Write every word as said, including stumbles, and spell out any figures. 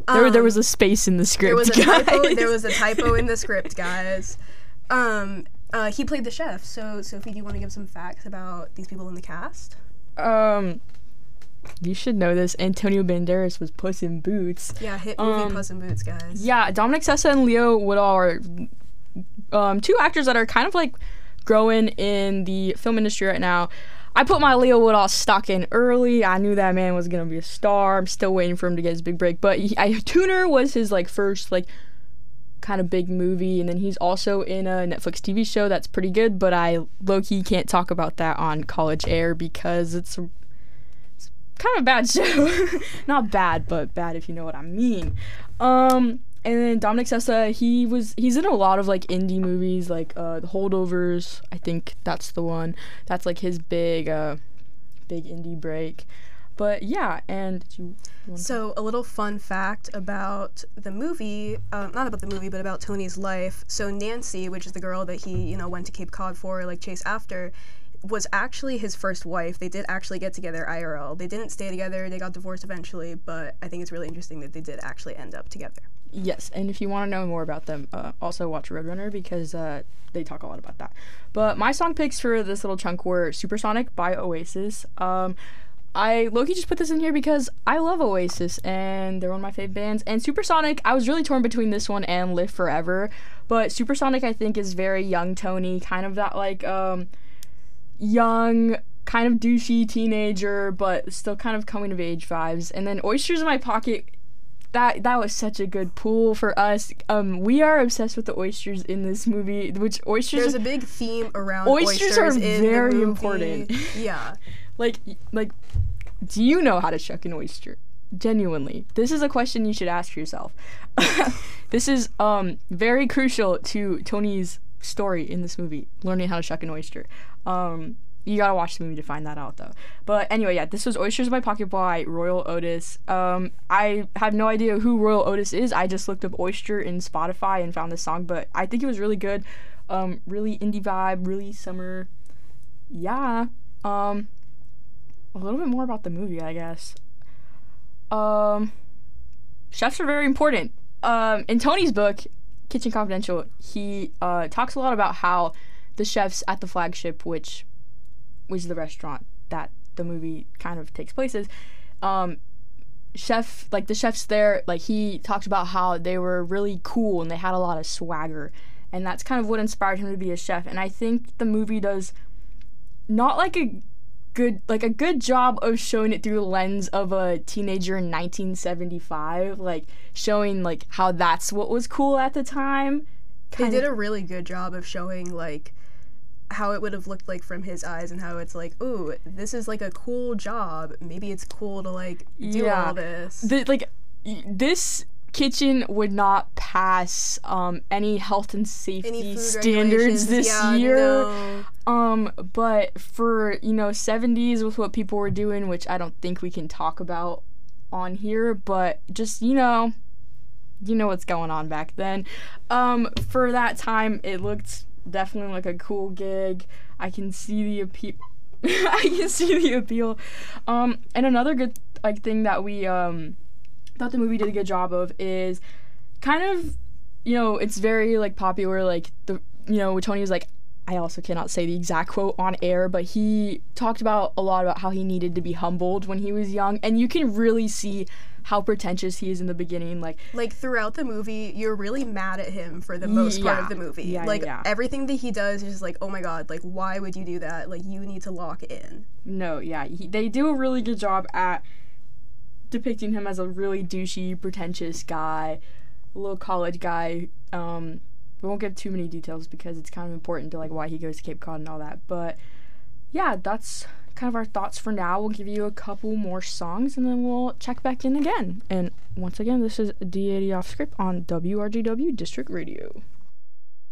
There, Um, there was a space in the script. there was a guys. typo. There was a typo in the script, guys. Um, uh, he played the chef. So, Sophie, do you want to give some facts about these people in the cast? Um, you should know this. Antonio Banderas was Puss in Boots. Yeah, hit movie Um, Puss in Boots, guys. Yeah, Dominic Sessa and Leo Woodall are um, two actors that are kind of like growing in the film industry right now. I put my Leo Woodall stock in early. I knew that man was gonna be a star. I'm still waiting for him to get his big break. But he, I, Tuner was his like first like kind of big movie, and then he's also in a Netflix T V show that's pretty good. But I low-key can't talk about that on College Air because it's, a, it's kind of a bad show. Not bad, but bad if you know what I mean. Um. And then Dominic Sessa, he was he's in a lot of like indie movies, like uh, The Holdovers. I think that's the one. That's like his big, uh, big indie break. But yeah, and did you, you want So, a little fun fact about the movie, um, not about the movie, but about Tony's life. So, Nancy, which is the girl that he, you know, went to Cape Cod for, like, chase after, was actually his first wife. They did actually get together I R L. They didn't stay together. They got divorced eventually, but I think it's really interesting that they did actually end up together. Yes, and if you want to know more about them, uh, also watch Roadrunner because uh, they talk a lot about that. But my song picks for this little chunk were Supersonic by Oasis. Um, I low-key just put this in here because I love Oasis and they're one of my fave bands. And Supersonic, I was really torn between this one and Live Forever. But Supersonic, I think, is very young Tony, kind of that like um, young, kind of douchey teenager, but still kind of coming of age vibes. And then Oysters in My Pocket. That that was such a good pool for us. Um, we are obsessed with the oysters in this movie, which oysters. There's a big theme around oysters. oysters are in very the movie. important. Yeah. like like, do you know how to shuck an oyster? Genuinely, this is a question you should ask yourself. This is um very crucial to Tony's story in this movie, learning how to shuck an oyster. Um. You gotta watch the movie to find that out, though. But anyway, yeah, this was Oysters in My Pocket by Royal Otis. Um, I have no idea who Royal Otis is. I just looked up Oyster in Spotify and found this song, but I think it was really good. Um, really indie vibe, really summer. Yeah. Um, a little bit more about the movie, I guess. Um, chefs are very important. Um, in Tony's book, Kitchen Confidential, he uh, talks a lot about how the chefs at the flagship, which which is the restaurant that the movie kind of takes place is, um, chef, like the chefs there, like he talks about how they were really cool and they had a lot of swagger, and that's kind of what inspired him to be a chef. And I think the movie does not like a good, like a good job of showing it through the lens of a teenager in nineteen seventy-five, like showing like how that's what was cool at the time. They did a really good job of showing like how it would have looked like from his eyes and how it's like, ooh, this is like a cool job. Maybe it's cool to like do yeah. all this. The, like y- this kitchen would not pass um, any health and safety standards this yeah, year. No. Um, but for you know seventies with what people were doing, which I don't think we can talk about on here, but just you know, you know what's going on back then. Um, for that time, it looked definitely like a cool gig. I can see the appeal. I can see the appeal. Um, and another good like thing that we um thought the movie did a good job of is kind of, you know, it's very like popular. Like the you know Tony was like, I also cannot say the exact quote on air, but he talked about a lot about how he needed to be humbled when he was young, and you can really see how pretentious he is in the beginning. Like, like throughout the movie, you're really mad at him for the most yeah, part of the movie. Yeah, like yeah. everything that he does is just like, oh my god, like why would you do that? Like you need to lock in. No, yeah, he, they do a really good job at depicting him as a really douchey, pretentious guy, a little college guy. Um, we won't give too many details because it's kind of important to like why he goes to Cape Cod and all that. But yeah, that's kind of our thoughts for now. We'll give you a couple more songs and then we'll check back in again. And once again, this is D eighty Off Script on W R G W District Radio.